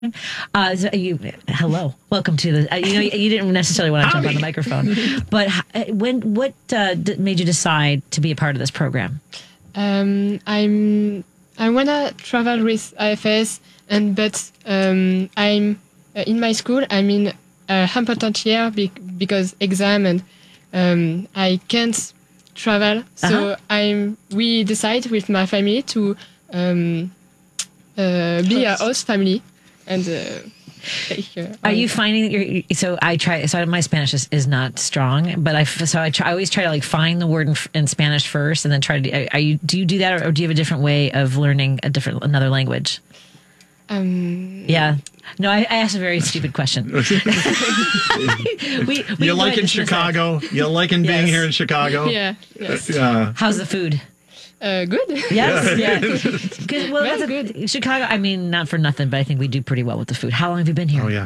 Hello, welcome to the. You didn't necessarily want to jump on the microphone, but what made you decide to be a part of this program? I wanna travel with IFS, but I'm in my school. I'm in a important year because exam and I can't travel. So we decide with my family to be a host family. And are you finding that you're? So I try. So my Spanish is not strong, but I always try to like find the word in Spanish first, and then try to. Do you do that, or do you have a different way of learning another language? Yeah. No, I asked a very stupid question. You like in Chicago? You liking being here in Chicago? Yeah. Yes. How's the food? Good. Yes. Yeah. Good. Well, that's good. Chicago. I mean, not for nothing, but I think we do pretty well with the food. How long have you been here? Oh yeah.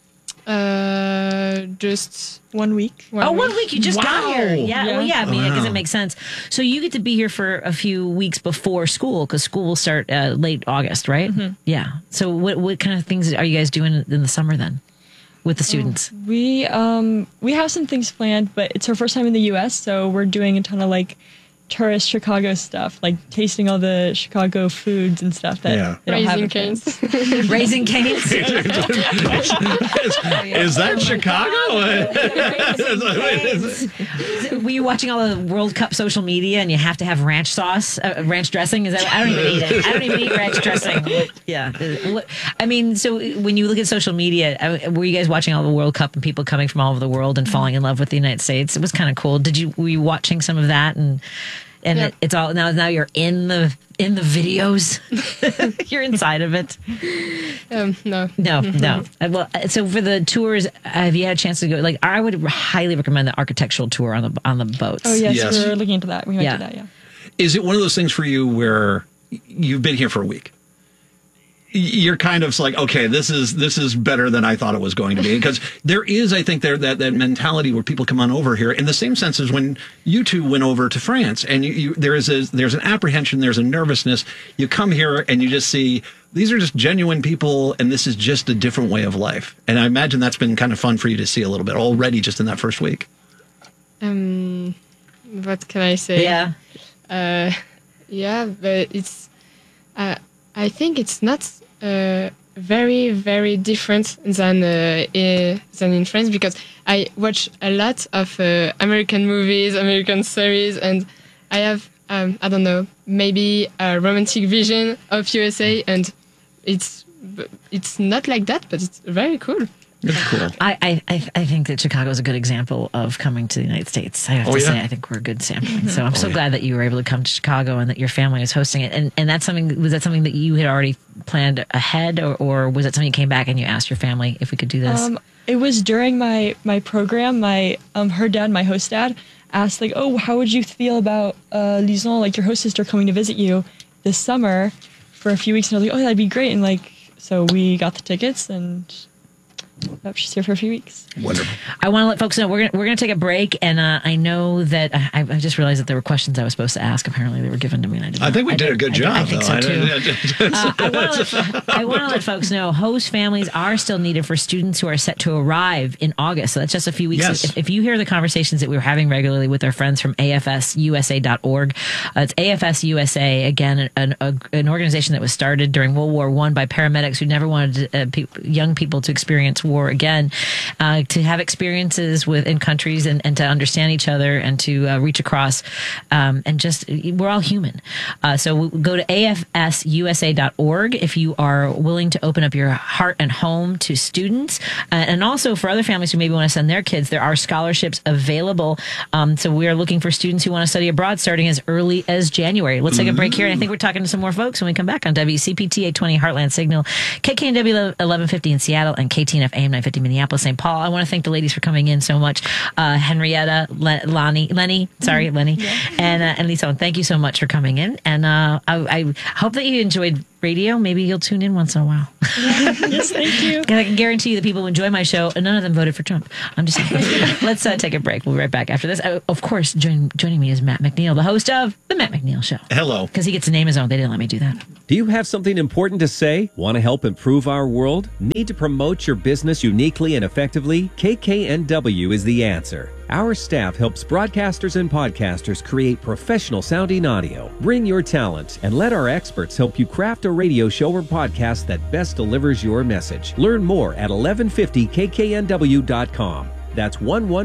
Just 1 week. 1 week. You just got here. Yeah. Well, yeah. I mean, I guess it makes sense. So you get to be here for a few weeks before school because school will start late August, right? Mm-hmm. Yeah. So what kind of things are you guys doing in the summer then with the students? We have some things planned, but it's our first time in the U.S., so we're doing a ton of like tourist Chicago stuff, like tasting all the Chicago foods and stuff that they don't have. Raising Cane's. Raising Cane's. Is that Chicago? Were you watching all the World Cup social media and you have to have ranch sauce, ranch dressing? Is that? I don't even eat it. I don't even eat ranch dressing. Yeah. I mean, so when you look at social media, were you guys watching all the World Cup and people coming from all over the world and falling in love with the United States? It was kind of cool. Were you watching some of that and it's all now you're in the videos. You're inside of it. No. Well, so for the tours, have you had a chance to go? Like, I would highly recommend the architectural tour on the boats. Oh yes, we're looking into that. We might do that. Yeah. Is it one of those things for you where you've been here for a week? You're kind of like, okay, this is better than I thought it was going to be, because there is, I think, that mentality where people come on over here in the same sense as when you two went over to France, and there's an apprehension, there's a nervousness. You come here and you just see these are just genuine people, and this is just a different way of life. And I imagine that's been kind of fun for you to see a little bit already just in that first week. What can I say? Yeah. But it's. I think it's not very, very different than in France, because I watch a lot of American movies, American series, and I have I don't know, maybe a romantic vision of USA, and it's not like that, but it's very cool. It's cool. I think that Chicago is a good example of coming to the United States. I have to say, I think we're a good sampling. So I'm so glad that you were able to come to Chicago and that your family was hosting it. And was that something that you had already planned ahead, or was it something you came back and you asked your family if we could do this? It was during my program. Her dad, my host dad, asked like, "Oh, how would you feel about Lison, like your host sister, coming to visit you this summer for a few weeks?" And I was like, "Oh, that'd be great." And like, so we got the tickets and. Yep, she's here for a few weeks. Wonderful. I want to let folks know we're gonna take a break, and I know that I just realized that there were questions I was supposed to ask. Apparently, they were given to me, and I think we did a good job. I think so too. I want to let folks know host families are still needed for students who are set to arrive in August. So that's just a few weeks. Yes. If you hear the conversations that we were having regularly with our friends from AFSUSA.org, it's AFS USA, again, an organization that was started during World War I by paramedics who never wanted young people to experience war again, to have experiences in countries and to understand each other and to reach across, and just we're all human. So go to afsusa.org if you are willing to open up your heart and home to students, and also for other families who maybe want to send their kids. There are scholarships available. So we are looking for students who want to study abroad starting as early as January. Let's take a break here, and I think we're talking to some more folks when we come back on WCPT 820 Heartland Signal, KKNW 1150 in Seattle, and KTNF AM 950 Minneapolis, St. Paul. I want to thank the ladies for coming in so much. Henrietta, Lenny, and Lisa, thank you so much for coming in. And I hope that you enjoyed radio, maybe you'll tune in once in a while. Yes, thank you. And I can guarantee you the people who enjoy my show, and none of them voted for Trump. I'm just saying. Let's take a break. We'll be right back after this. Of course, joining me is Matt McNeil, the host of The Matt McNeil Show. Hello. Because he gets to name his own. They didn't let me do that. Do you have something important to say? Want to help improve our world? Need to promote your business uniquely and effectively? KKNW is the answer. Our staff helps broadcasters and podcasters create professional sounding audio. Bring your talent and let our experts help you craft a radio show or podcast that best delivers your message. Learn more at 1150kknw.com. That's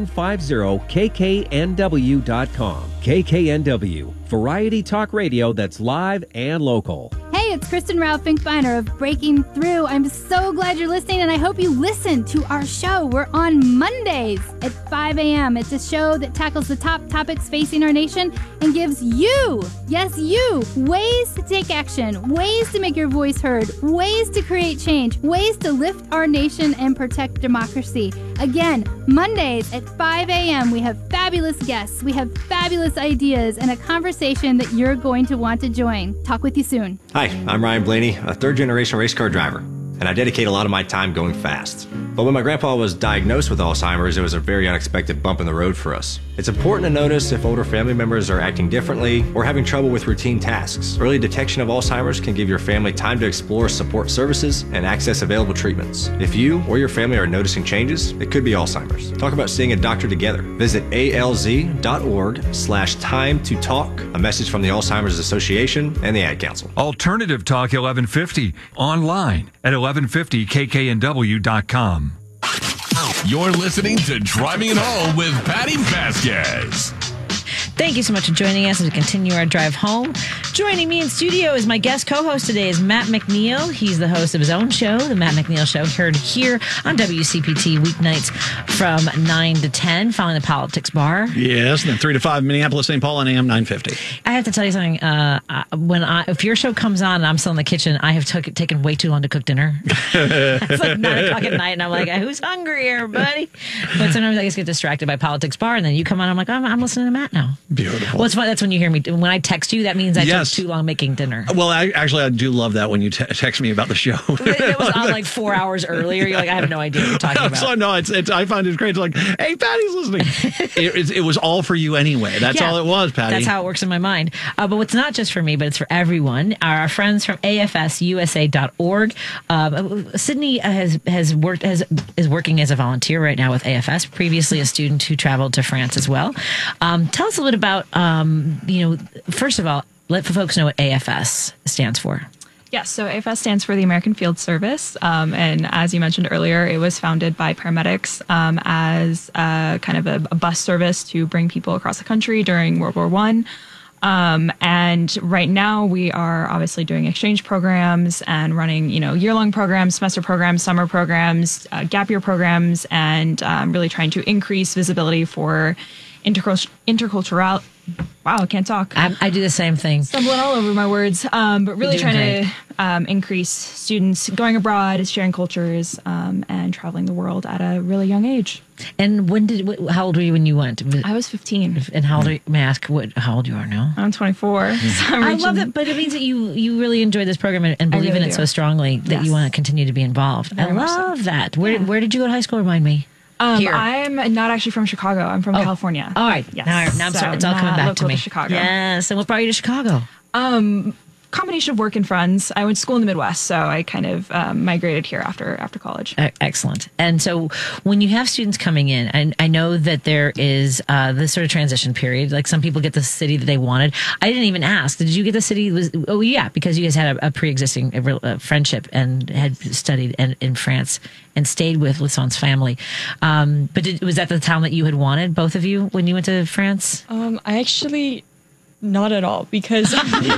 1150kknw.com. KKNW, variety talk radio that's live and local. Hey, it's Kristen Ralph Finkbeiner of Breaking Through. I'm so glad you're listening, and I hope you listen to our show. We're on Mondays at 5 a.m. It's a show that tackles the top topics facing our nation and gives you, yes, you, ways to take action, ways to make your voice heard, ways to create change, ways to lift our nation and protect democracy. Again, Mondays at 5 a.m. We have fabulous guests, we have fabulous ideas, and a conversation that you're going to want to join. Talk with you soon. Hi, I'm Ryan Blaney, a third-generation race car driver, and I dedicate a lot of my time going fast. But when my grandpa was diagnosed with Alzheimer's, it was a very unexpected bump in the road for us. It's important to notice if older family members are acting differently or having trouble with routine tasks. Early detection of Alzheimer's can give your family time to explore support services and access available treatments. If you or your family are noticing changes, it could be Alzheimer's. Talk about seeing a doctor together. Visit alz.org/time to talk. A message from the Alzheimer's Association and the Ad Council. Alternative Talk 1150 online at 1150kknw.com. You're listening to Driving It Home with Patty Vasquez. Thank you so much for joining us as we continue our drive home. Joining me in studio is my guest co-host today is Matt McNeil. He's the host of his own show, The Matt McNeil Show, heard here on WCPT weeknights from 9 to 10, following the Politics Bar. Yes, then 3 to 5, Minneapolis, St. Paul, and AM 950. I have to tell you something. If your show comes on and I'm still in the kitchen, I have taken way too long to cook dinner. It's like 9 o'clock at night, and I'm like, who's hungry here, buddy? But sometimes I just get distracted by Politics Bar, and then you come on, I'm like, I'm listening to Matt now. Beautiful. Well, it's fun. That's when you hear me. When I text you, that means I took too long making dinner. Well, I do love that when you text me about the show. It was on like 4 hours earlier. You're like, I have no idea what you're talking about. So no, I find it great. It's like, hey, Patty's listening. it was all for you anyway. That's all it was, Patty. That's how it works in my mind. But what's not just for me, but it's for everyone. Our friends from AFSUSA.org. Sydney is working as a volunteer right now with AFS. Previously, a student who traveled to France as well. Tell us a little about, first of all, let the folks know what AFS stands for. Yes, so AFS stands for the American Field Service, and as you mentioned earlier, it was founded by paramedics as kind of a bus service to bring people across the country during World War I. And right now we are obviously doing exchange programs and running, year-long programs, semester programs, summer programs, gap year programs, and really trying to increase visibility for intercultural. Wow, I can't talk. I do the same thing. Stumbling all over my words. But really trying to increase students going abroad, sharing cultures, and traveling the world at a really young age. And how old were you when you went? I was 15. And how old are you? May I ask how old you are now? I'm 24. So I love it, but it means that you really enjoy this program and believe in it so strongly that you want to continue to be involved. I love that. Where did you go to high school? Remind me. I'm not actually from Chicago. I'm from California. All right. Yes. Now I'm sorry. It's all coming back to me. Chicago. Yes. And what brought you to Chicago? Combination of work and friends. I went to school in the Midwest, so I kind of migrated here after college. Excellent. And so when you have students coming in, and I know that there is this sort of transition period, like some people get the city that they wanted. I didn't even ask. Did you get the city? Because you guys had a pre-existing friendship and had studied in France and stayed with Lison's family. But was that the town that you had wanted, both of you, when you went to France? I actually... Not at all, because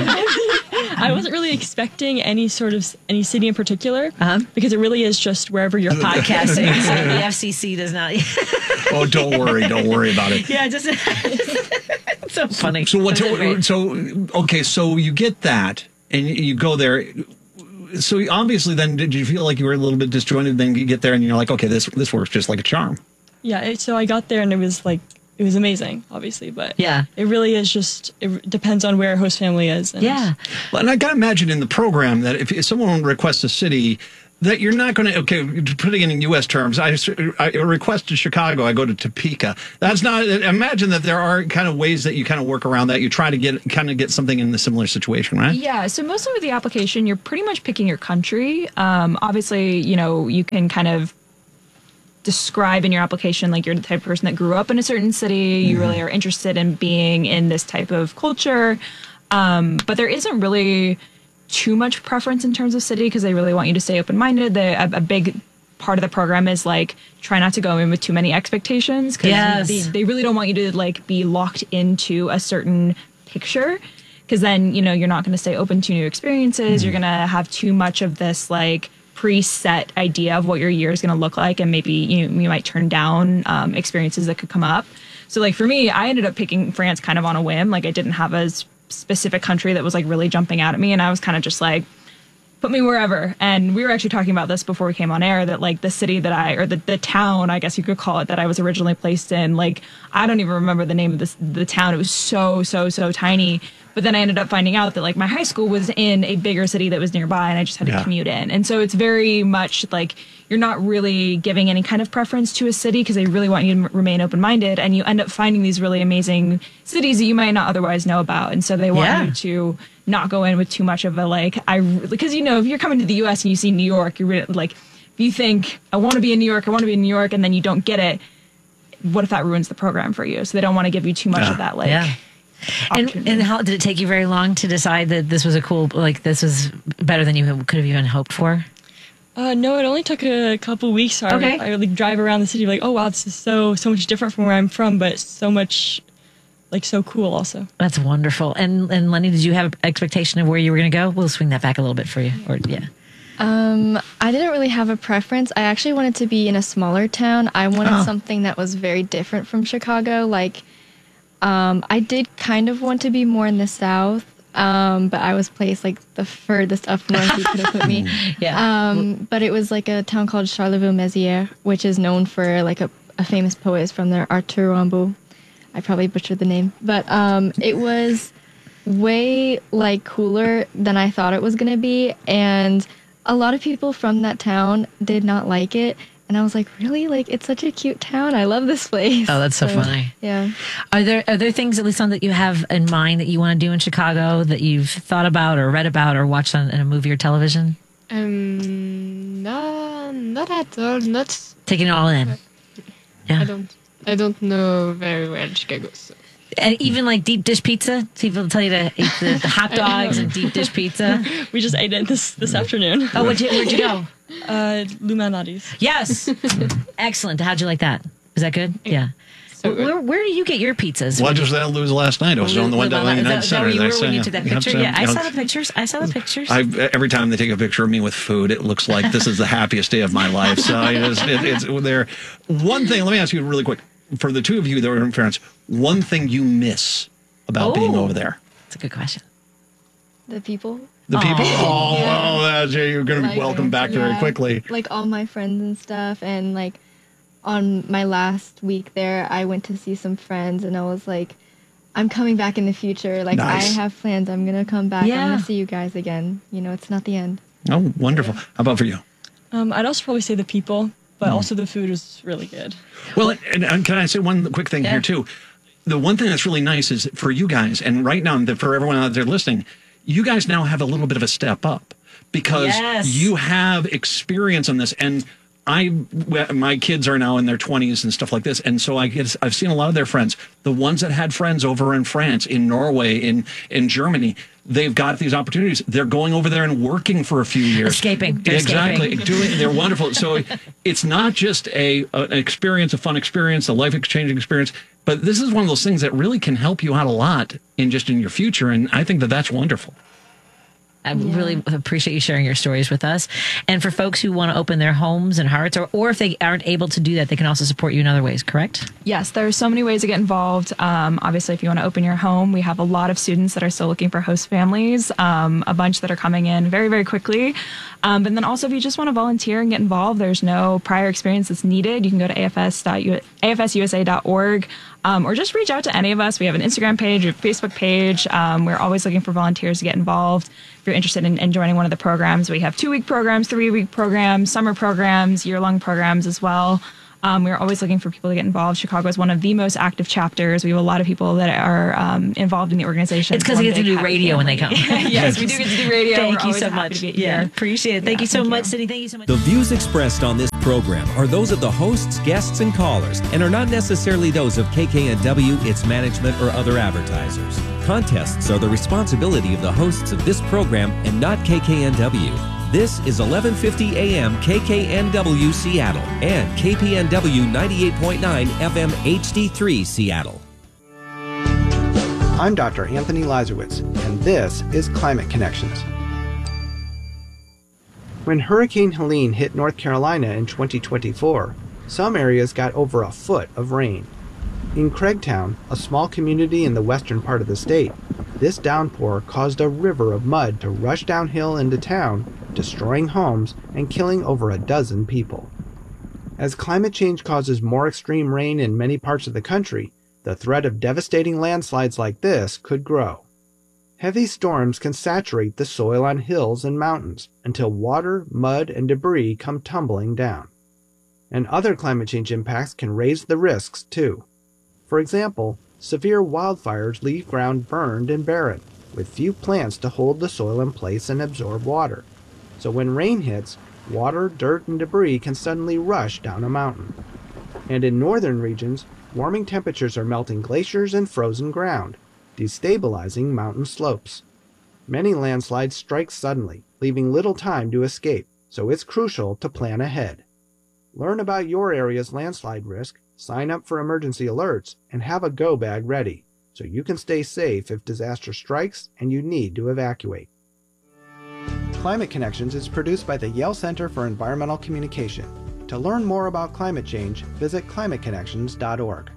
I wasn't really expecting any city in particular, because it really is just wherever you're podcasting. So the FCC does not. Oh, don't worry about it. Yeah, just so funny. So you get that, and you go there. So obviously, then did you feel like you were a little bit disjointed? Then you get there, and you're like, okay, this works just like a charm. Yeah. So I got there, and it was it was amazing, obviously, but Yeah. it really is just, it depends on where a host family is. And Yeah. Well, and I got to imagine in the program that if someone requests a city, that you're not going to, okay, putting it in U.S. terms, I requested Chicago, I go to Topeka. That's not, imagine that there are kind of ways that you kind of work around that. You try to get something in a similar situation, right? Yeah, so mostly with the application, you're pretty much picking your country. Obviously, you know, you can kind of describe in your application like you're the type of person that grew up in a certain city, you really are interested in being in this type of culture. But there isn't really too much preference in terms of city because they really want you to stay open-minded. A big part of the program is like try not to go in with too many expectations because they really don't want you to like be locked into a certain picture because then, you know, you're not going to stay open to new experiences. You're going to have too much of this like preset idea of what your year is going to look like, and maybe you might turn down experiences that could come up. So like for me, I ended up picking France kind of on a whim. Like I didn't have a specific country that was like really jumping out at me, and I was kind of just like, put me wherever. And we were actually talking about this before we came on air, that like the city that or the town, I guess you could call it, that I was originally placed in, like I don't even remember the name of the town. It was so tiny. But then I ended up finding out that like my high school was in a bigger city that was nearby, and I just had to commute in. And so it's very much like you're not really giving any kind of preference to a city because they really want you to remain open-minded, and you end up finding these really amazing cities that you might not otherwise know about. And so they want you to not go in with too much of a because, you know, if you're coming to the U.S. and you see New York, you're really, like, if you think, I want to be in New York, and then you don't get it, what if that ruins the program for you? So they don't want to give you too much of that, like... Yeah. And how did it take you very long to decide that this was this was better than you could have even hoped for? No, it only took a couple weeks. I would drive around the city like, oh wow, this is so much different from where I'm from, but so much, like, so cool also. That's wonderful. And Lenny, did you have an expectation of where you were going to go? We'll swing that back a little bit for you. I didn't really have a preference. I actually wanted to be in a smaller town. I wanted something that was very different from Chicago. Like, I did kind of want to be more in the South, but I was placed like the furthest up north you could have put me. But it was like a town called Charleville-Mézières, which is known for like a famous poet from there, Arthur Rimbaud. I probably butchered the name, but it was way like cooler than I thought it was going to be, and a lot of people from that town did not like it. And I was like, really? Like, it's such a cute town. I love this place. Oh, that's so funny. Yeah. Are there things, at least that you have in mind that you want to do in Chicago that you've thought about or read about or watched in a movie or television? No, not at all. Not taking it all in. Yeah. I don't know very well Chicago. So. And even like deep dish pizza, people tell you to eat the hot dogs and deep dish pizza. We just ate it this afternoon. Oh, where'd you go? Lou Malnati's. Yes. Excellent. How'd you like that? Was that good? Yeah. So where do you get your pizzas? What was that Lou's last night? I was on the one down in the United Center. Is that where you were when you took that picture? Yeah, I saw the pictures. Every time they take a picture of me with food, it looks like this is the happiest day of my life. So it's there. One thing, let me ask you really quick. For the two of you that were in France, one thing you miss about being over there? That's a good question. The people. The people? Oh, yeah. Well, you're going to be welcomed back very quickly. Like all my friends and stuff. And like on my last week there, I went to see some friends and I was like, I'm coming back in the future. Like, nice. I have plans. I'm going to come back. I'm going to see you guys again. You know, it's not the end. Oh, wonderful. How about for you? I'd also probably say the people, but also the food was really good. Well, and can I say one quick thing here, too? The one thing that's really nice is for you guys, and right now, for everyone out there listening, you guys now have a little bit of a step up because you have experience on this. And my kids are now in their 20s and stuff like this. And so I've seen a lot of their friends, the ones that had friends over in France, in Norway, in Germany, they've got these opportunities. They're going over there and working for a few years. Escaping. Exactly. They're wonderful. So it's not just an experience, a fun experience, a life-exchanging experience, but this is one of those things that really can help you out a lot in your future. And I think that that's wonderful. I really appreciate you sharing your stories with us. And for folks who want to open their homes and hearts, or if they aren't able to do that, they can also support you in other ways, correct? Yes, there are so many ways to get involved. Obviously, if you want to open your home, we have a lot of students that are still looking for host families, a bunch that are coming in very, very quickly. But then also, if you just want to volunteer and get involved, there's no prior experience that's needed. You can go to afsusa.org or just reach out to any of us. We have an Instagram page, a Facebook page. We're always looking for volunteers to get involved. If you're interested in joining one of the programs, we have 2-week programs, 3-week programs, summer programs, year-long programs as well. We're always looking for people to get involved. Chicago is one of the most active chapters. We have a lot of people that are involved in the organization. It's because they get to do radio when they come. Yes, we do get to do radio. Thank you so much. Yeah, appreciate it. Thank you so much, Cindy. Thank you so much. The views expressed on this program are those of the hosts, guests, and callers, and are not necessarily those of KKNW, its management, or other advertisers. Contests are the responsibility of the hosts of this program and not KKNW. This is 1150 AM KKNW Seattle and KPNW 98.9 FM HD3 Seattle. I'm Dr. Anthony Lazarowitz, and this is Climate Connections. When Hurricane Helene hit North Carolina in 2024, some areas got over a foot of rain. In Craigtown, a small community in the western part of the state, this downpour caused a river of mud to rush downhill into town, destroying homes and killing over a dozen people. As climate change causes more extreme rain in many parts of the country, the threat of devastating landslides like this could grow. Heavy storms can saturate the soil on hills and mountains until water, mud, and debris come tumbling down. And other climate change impacts can raise the risks too. For example, severe wildfires leave ground burned and barren, with few plants to hold the soil in place and absorb water. So when rain hits, water, dirt, and debris can suddenly rush down a mountain. And in northern regions, warming temperatures are melting glaciers and frozen ground, destabilizing mountain slopes. Many landslides strike suddenly, leaving little time to escape, so it's crucial to plan ahead. Learn about your area's landslide risk, sign up for emergency alerts, and have a go bag ready, so you can stay safe if disaster strikes and you need to evacuate. Climate Connections is produced by the Yale Center for Environmental Communication. To learn more about climate change, visit climateconnections.org.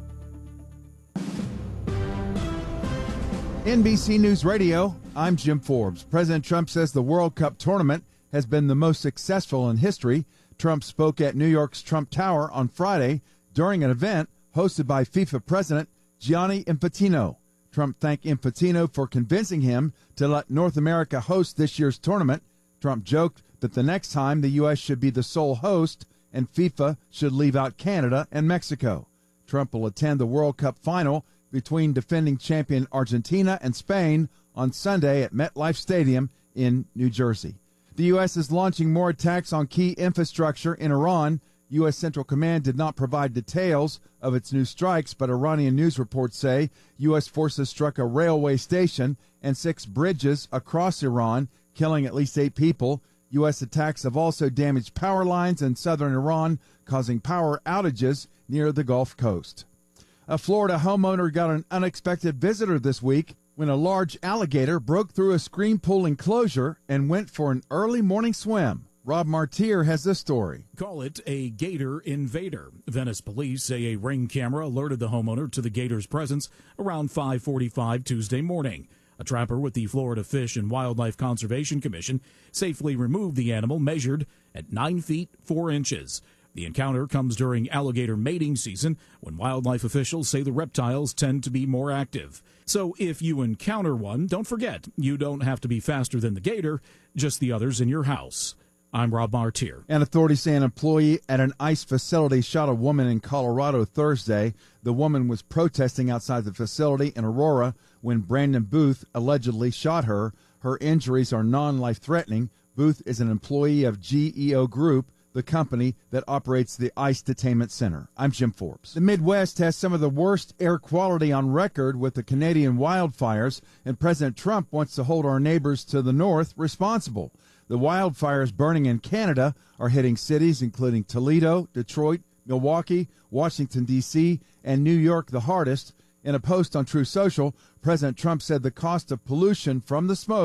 NBC News Radio, I'm Jim Forbes. President Trump says the World Cup tournament has been the most successful in history. Trump spoke at New York's Trump Tower on Friday during an event hosted by FIFA President Gianni Infantino. Trump thanked Infantino for convincing him to let North America host this year's tournament. Trump joked that the next time the U.S. should be the sole host and FIFA should leave out Canada and Mexico. Trump will attend the World Cup final between defending champion Argentina and Spain on Sunday at MetLife Stadium in New Jersey. The U.S. is launching more attacks on key infrastructure in Iran. U.S. Central Command did not provide details of its new strikes, but Iranian news reports say U.S. forces struck a railway station and 6 bridges across Iran, killing at least 8 people. U.S. attacks have also damaged power lines in southern Iran, causing power outages near the Gulf Coast. A Florida homeowner got an unexpected visitor this week when a large alligator broke through a screen pool enclosure and went for an early morning swim. Rob Martier has this story. Call it a gator invader. Venice police say a Ring camera alerted the homeowner to the gator's presence around 5:45 Tuesday morning. A trapper with the Florida Fish and Wildlife Conservation Commission safely removed the animal measured at 9 feet 4 inches. The encounter comes during alligator mating season, when wildlife officials say the reptiles tend to be more active. So if you encounter one, don't forget, you don't have to be faster than the gator, just the others in your house. I'm Rob Martier. And authorities say an employee at an ICE facility shot a woman in Colorado Thursday. The woman was protesting outside the facility in Aurora when Brandon Booth allegedly shot her. Her injuries are non-life-threatening. Booth is an employee of GEO Group, the company that operates the ICE Detainment Center. I'm Jim Forbes. The Midwest has some of the worst air quality on record with the Canadian wildfires, and President Trump wants to hold our neighbors to the north responsible. The wildfires burning in Canada are hitting cities including Toledo, Detroit, Milwaukee, Washington, D.C., and New York the hardest. In a post on Truth Social, President Trump said the cost of pollution from the smoke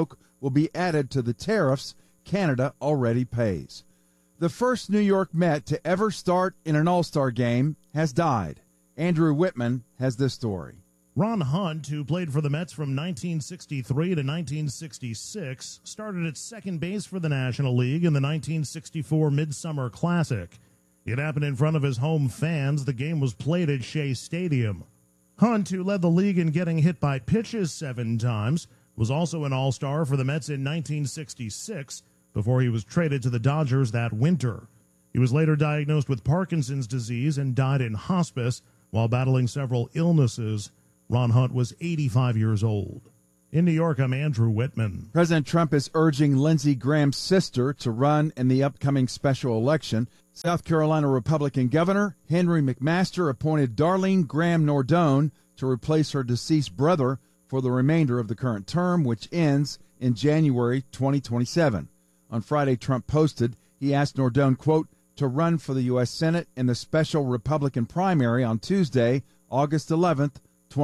will be added to the tariffs Canada already pays. The first New York Met to ever start in an All-Star game has died. Andrew Whitman has this story. Ron Hunt, who played for the Mets from 1963 to 1966, started at second base for the National League in the 1964 Midsummer Classic. It happened in front of his home fans. The game was played at Shea Stadium. Hunt, who led the league in getting hit by pitches 7 times, was also an All-Star for the Mets in 1966 before he was traded to the Dodgers that winter. He was later diagnosed with Parkinson's disease and died in hospice while battling several illnesses. Ron Hunt was 85 years old. In New York, I'm Andrew Whitman. President Trump is urging Lindsey Graham's sister to run in the upcoming special election. South Carolina Republican Governor Henry McMaster appointed Darlene Graham Nordone to replace her deceased brother for the remainder of the current term, which ends in January 2027. On Friday, Trump posted he asked Nordone, quote, to run for the U.S. Senate in the special Republican primary on Tuesday, August 11th,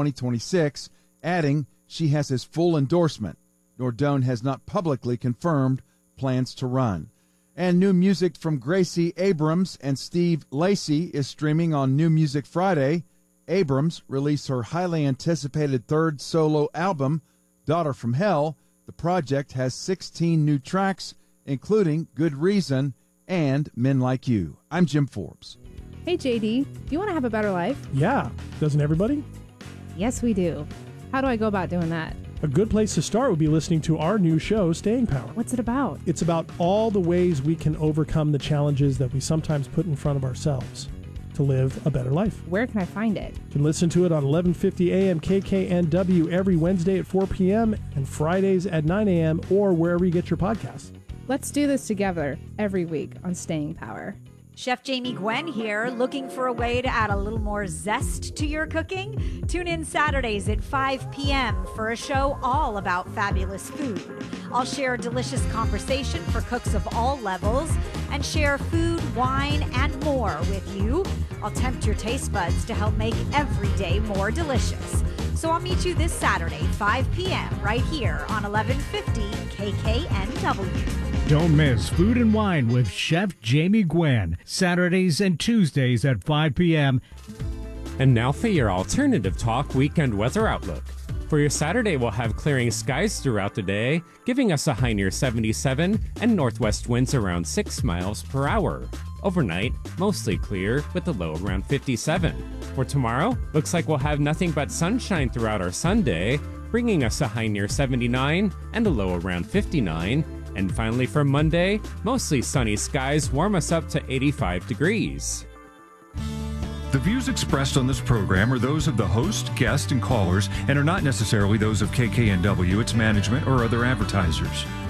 2026, adding she has his full endorsement. Nordone has not publicly confirmed plans to run. And new music from Gracie Abrams and Steve Lacy is streaming on New Music Friday. Abrams released her highly anticipated third solo album, Daughter from Hell. The project has 16 new tracks, including Good Reason and Men Like You. I'm Jim Forbes. Hey, JD, do you want to have a better life? Yeah. Doesn't everybody? Yes, we do. How do I go about doing that? A good place to start would be listening to our new show, Staying Power. What's it about? It's about all the ways we can overcome the challenges that we sometimes put in front of ourselves to live a better life. Where can I find it? You can listen to it on 1150 AM KKNW every Wednesday at 4 p.m. and Fridays at 9 a.m. or wherever you get your podcasts. Let's do this together every week on Staying Power. Chef Jamie Gwen here, looking for a way to add a little more zest to your cooking? Tune in Saturdays at 5 p.m. for a show all about fabulous food. I'll share a delicious conversation for cooks of all levels and share food, wine, and more with you. I'll tempt your taste buds to help make every day more delicious. So I'll meet you this Saturday, 5 p.m. right here on 1150 KKNW. Don't miss Food and Wine with Chef Jamie Gwen, Saturdays and Tuesdays at 5 p.m. And now for your alternative talk weekend weather outlook. For your Saturday, we'll have clearing skies throughout the day, giving us a high near 77 and northwest winds around 6 miles per hour. Overnight, mostly clear with a low around 57. For tomorrow, looks like we'll have nothing but sunshine throughout our Sunday, bringing us a high near 79 and a low around 59. And finally for Monday, mostly sunny skies warm us up to 85 degrees. The views expressed on this program are those of the host, guest, and callers and are not necessarily those of KKNW, its management, or other advertisers.